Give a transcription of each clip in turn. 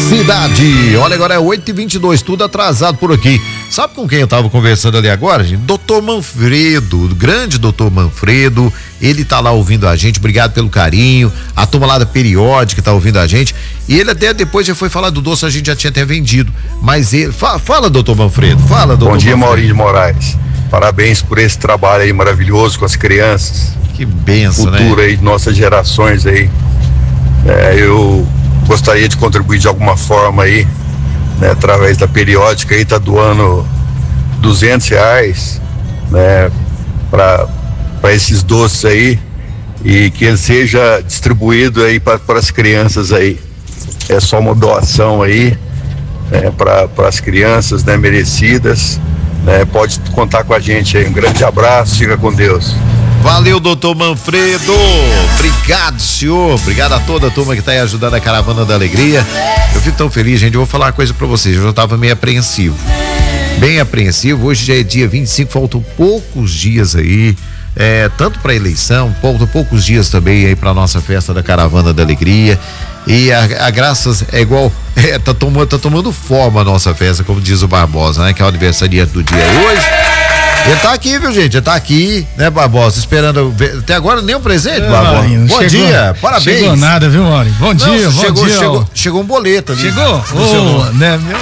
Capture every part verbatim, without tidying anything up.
cidade. Olha, agora é oito e vinte e dois, tudo atrasado por aqui. Sabe com quem eu tava conversando ali agora, gente? doutor Manfredo, o grande doutor Manfredo. Ele tá lá ouvindo a gente, obrigado pelo carinho. A turma lá da Periódica tá ouvindo a gente. E ele até depois já foi falar do doce, a gente já tinha até vendido. Mas ele. Fala, fala doutor Manfredo, fala, doutor Bom dia, Manfredo. Maurinho de Moraes. Parabéns por esse trabalho aí maravilhoso com as crianças. Que benção, né? Futuro aí de nossas gerações aí. É, eu gostaria de contribuir de alguma forma aí, né, através da Periódica aí, tá doando duzentos reais, né, para para esses doces aí, e que ele seja distribuído aí para as crianças aí. É só uma doação aí, né, para as crianças, né, merecidas, né, pode contar com a gente aí. Um grande abraço, fica com Deus. Valeu, doutor Manfredo. Obrigado, senhor. Obrigado a toda a turma que tá aí ajudando a Caravana da Alegria. Eu fico tão feliz, gente. Eu vou falar uma coisa pra vocês. Eu já tava meio apreensivo. Bem apreensivo. Hoje já é dia vinte e cinco, faltam poucos dias aí. É, tanto pra eleição, faltam poucos dias também aí pra nossa festa da Caravana da Alegria. E a, a graças é igual, é, tá tomando, tá tomando forma a nossa festa, como diz o Barbosa, né? Que é o aniversariante do dia hoje. Ele tá aqui, viu, gente? Ele tá aqui, né, Barbosa? Esperando. Até agora nem um presente, é, Barbosa. Maurinho, bom chegou, dia, parabéns. Chegou nada, viu, Maurinho? Bom dia, Não, bom chegou, dia. Chegou, chegou um boleto ali. Chegou? Oh, né, meu...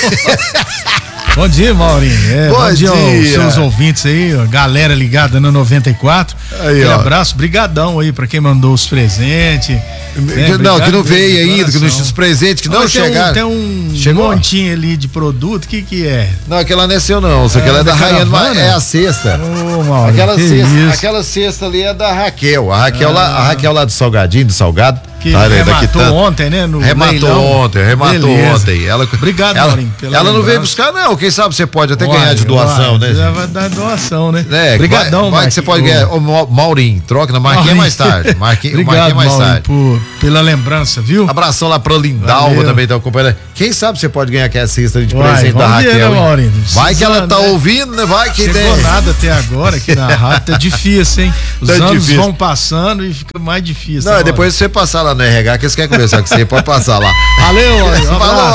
Bom dia, Maurinho. É, bom, bom dia, dia aos seus ouvintes aí, a galera ligada no noventa e quatro. Aí, um abraço, brigadão aí pra quem mandou os presentes. Né? Não, que não veio ainda, que não, os presentes que não, não chegaram. Tem um, tem um montinho ali de produto, o que que é? Não, aquela não é seu não, isso aquela é, é da Raiane, é a cesta. Ô, Maurinho, aquela cesta, aquela cesta ali é da Raquel, a Raquel, ah. lá, a Raquel lá do Salgadinho, do Salgado. Que ah, rematou tá... ontem, né? No rematou leilão. ontem, rematou Beleza. ontem. Ela... Obrigado, ela, Maurinho. Ela não veio buscar, não. Quem sabe você pode até uai, ganhar de doação, uai, né? Já vai dar doação, né? É, Obrigadão, vai, vai que você pode ganhar. Ô, Maurinho, troca na Marquinha mais tarde. Marquinha, Obrigado, Marquinha mais Maurinho, tarde. Por, pela lembrança, viu? Abração lá pra Lindalva Valeu. também tá acompanhando. Quem sabe você pode ganhar aquela cesta de uai, presente da Raquel. Ver, né, Maurinho? Vai que ela tá né? ouvindo, né? Vai que Chegou tem. nada até agora aqui na rádio. Tá difícil, hein? Os tá anos difícil. vão passando e fica mais difícil. Não, depois você passar lá no R H, que eles querem conversar com você, pode passar lá. Valeu, um abraço.